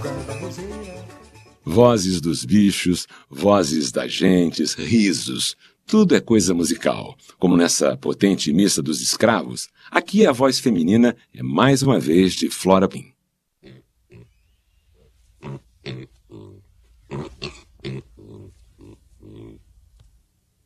Vozes dos bichos, vozes das gentes, risos, tudo é coisa musical. Como nessa potente missa dos escravos, aqui a voz feminina é mais uma vez de Flora Purim.